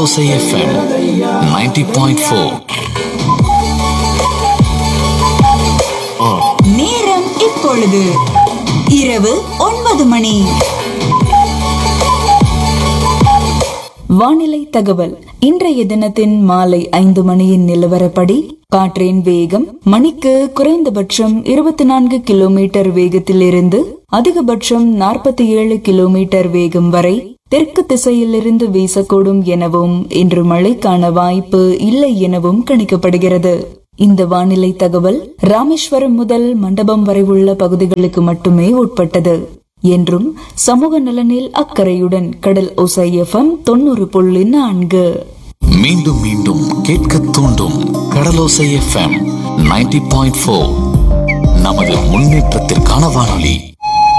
கடலோசை FM 90.4. நேரம் இப்பொழுது இரவு 9 மணி. வானிலை தகவல். இன்றைய தினத்தின் மாலை 5 மணியின் நிலவரப்படி காற்றின் வேகம் மணிக்கு குறைந்தபட்சம் 24 கிலோமீட்டர் வேகத்தில் இருந்து அதிகபட்சம் 47 கிலோமீட்டர் வேகம் வரை தெற்கு திசையிலிருந்து வீசக்கூடும் எனவும் இன்று மழைக்கான வாய்ப்பு இல்லை எனவும் கணிக்கப்படுகிறது. இந்த வானிலை தகவல் ராமேஸ்வரம் முதல் மண்டபம் வரை உள்ள பகுதிகளுக்கு மட்டுமே உட்பட்டது என்றும் சமூக நலனில் அக்கறையுடன் கடல் ஓசை எஃப்எம் 90.4. மீண்டும் மீண்டும் கேட்க தூண்டும் கடலோசை எஃப்எம் 90.4. நமது முன்னேற்றத்திற்கான வானொலி.